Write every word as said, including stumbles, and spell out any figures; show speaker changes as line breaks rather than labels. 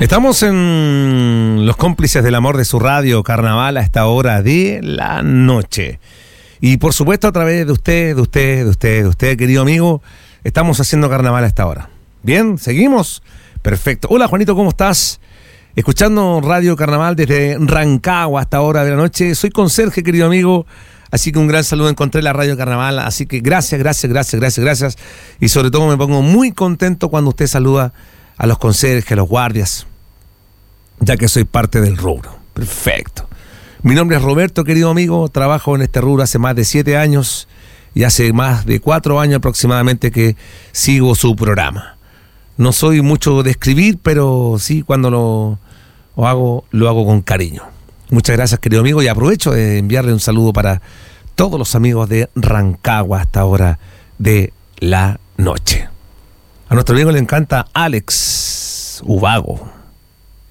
Estamos en Los Cómplices del Amor de su radio Carnaval a esta hora de la noche. Y por supuesto a través de usted, de usted, de usted, de usted, querido amigo, estamos haciendo Carnaval a esta hora. ¿Bien? ¿Seguimos? Perfecto. Hola Juanito, ¿cómo estás? Escuchando Radio Carnaval desde Rancagua a esta hora de la noche. Soy conserje, querido amigo, así que un gran saludo. Encontré la Radio Carnaval, así que gracias, gracias, gracias, gracias, gracias. Y sobre todo me pongo muy contento cuando usted saluda a los conserjes, a los guardias, ya que soy parte del rubro. Perfecto. Mi nombre es Roberto, querido amigo, trabajo en este rubro hace más de siete años y hace más de cuatro años aproximadamente que sigo su programa. No soy mucho de escribir, pero sí cuando lo, lo hago, lo hago con cariño. Muchas gracias, querido amigo, y aprovecho de enviarle un saludo para todos los amigos de Rancagua a esta hora de la noche. A nuestro amigo le encanta Alex Ubago.